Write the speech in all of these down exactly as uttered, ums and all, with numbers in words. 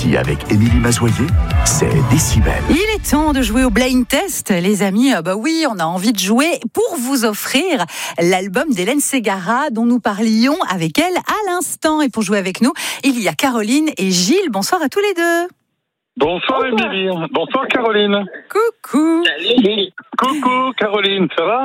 Ici, avec Émilie Mazoyer, c'est Décibel. Il est temps de jouer au blind test, les amis. Bah oui, on a envie de jouer pour vous offrir l'album d'Hélène Ségara dont nous parlions avec elle à l'instant. Et pour jouer avec nous, il y a Caroline et Gilles. Bonsoir à tous les deux. Bonsoir Émilie. Bonsoir Caroline. Coucou. Salut. Coucou Caroline, ça va?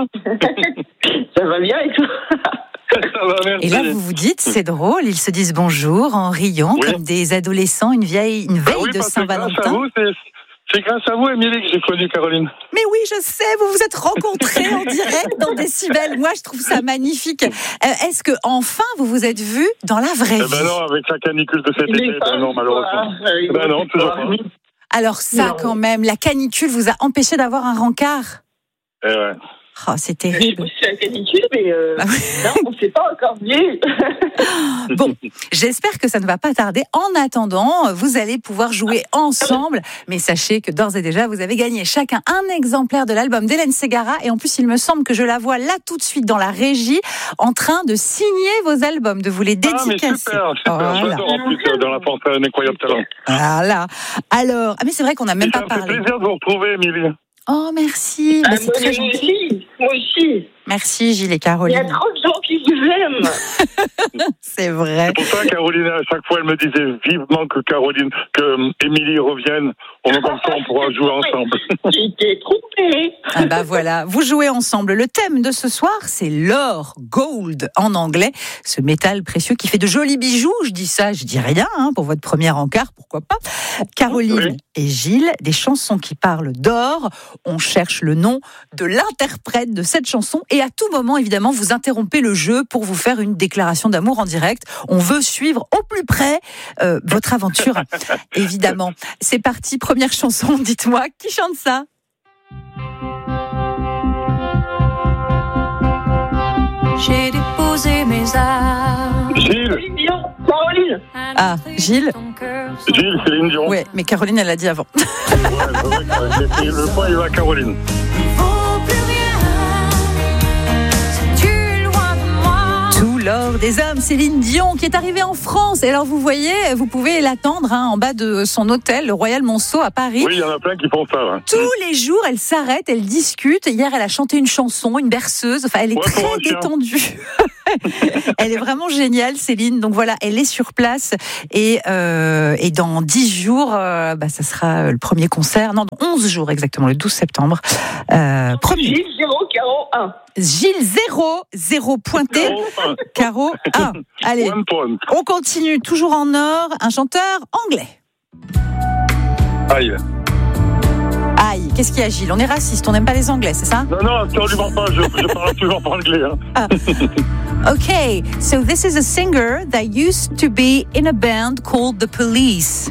Ça va bien et toi? Ça va, merci. Et là, vous vous dites, c'est drôle, ils se disent bonjour en riant Oui. comme des adolescents, une vieille, une Ah veille oui, de parce que grâce à Saint-Valentin. vous, c'est, c'est grâce à vous Émilie que j'ai connu Caroline. Mais oui, je sais, vous vous êtes rencontrés en direct dans Décibel. Moi, je trouve ça magnifique. Euh, est-ce que enfin vous vous êtes vus dans la vraie Eh vie? ben non, avec la canicule de cet Il été, est pas ben non, malheureusement. quoi. Il Ben est non, toujours pas. pas. Alors ça, Non. quand même, la canicule vous a empêché d'avoir un rencard. Eh ouais. Oh, c'est Je sais terrible. pas si c'est la canicule, mais euh, Ah oui. non, on ne s'est pas encore vu. Bon, j'espère que ça ne va pas tarder. En attendant, vous allez pouvoir jouer ensemble. Mais sachez que d'ores et déjà, vous avez gagné chacun un exemplaire de l'album d'Hélène Ségara. Et en plus, il me semble que je la vois là tout de suite dans la régie, en train de signer vos albums, de vous les Ah mais dédicacer. super, super. Voilà. J'adore en plus euh, dans la France un incroyable talent. Voilà. Alors, ah mais c'est vrai qu'on n'a même Et pas ça me fait parlé. plaisir de vous retrouver Émilie. Oh, merci. Ah, Bah, c'est moi, très moi gentil. aussi, moi aussi. Merci, Gilles et Il y a Caroline. trop de gens qui vous aiment. C'est vrai. C'est pour ça Caroline, à chaque fois, elle me disait vivement que Caroline, que euh, Émilie revienne. On va comme ça, on pourra jouer ensemble. J'ai été trompée. Ah bah voilà, vous jouez ensemble. Le thème de ce soir, c'est l'or, gold en anglais, ce métal précieux qui fait de jolis bijoux. Je dis ça, je dis rien, hein, pour votre premier encart, pourquoi pas. Caroline Oui. et Gilles, des chansons qui parlent d'or. On cherche le nom de l'interprète de cette chanson et à tout moment, évidemment, vous interrompez le jeu pour vous faire une déclaration d'amour en direct. On veut suivre au plus près euh, votre aventure, évidemment. C'est parti, première chanson. Dites-moi, qui chante ça? J'ai déposé mes armes. Gilles, Caroline Dion. Caroline. Ah, Gilles. Gilles, Céline Dion. Ouais, mais Caroline, elle l'a dit avant. Ouais, c'est vrai que le point, il va à Caroline. Vaut plus rien. Si tu es loin de moi. Tout l'or des hommes, Céline Dion, qui est arrivée en France. Et alors, vous voyez, vous pouvez l'attendre hein, en bas de son hôtel, le Royal Monceau à Paris. Oui, il y en a plein qui font ça. Hein. Tous les jours, elle s'arrête, elle discute. Hier, elle a chanté une chanson, une berceuse. Enfin, elle est Ouais, pour très un chien. détendue. Elle est vraiment géniale, Céline. Donc voilà, elle est sur place. Et, euh, et dans dix jours, euh, bah, ça sera le premier concert. Non, dans onze jours exactement, le douze septembre. Euh, premier. Gilles zéro, Caro un. Gilles zéro, zéro pointé. Caro un. Allez, One point. on continue. Toujours en or, un chanteur anglais. Aïe. Aïe, qu'est-ce qu'il y a, Gilles? On est raciste, on n'aime pas les Anglais, c'est ça? Non, non, absolument pas. Je, je parle toujours pas anglais. Hein. Okay, so this is a singer that used to be in a band called The Police.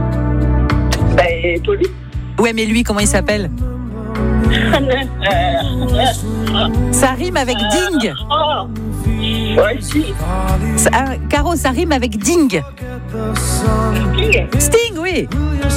Ben, Pauline. Ouais, mais lui, comment il s'appelle? Ça rime avec Ding. Oh. Ouais, si. Ça- ah, Caro, ça rime avec Ding. Qui? Sting, oui.